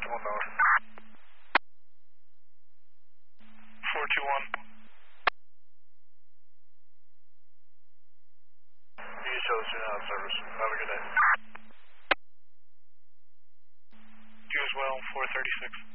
1 north. 421. You show the student out of service. Have a good day. You as well, 436.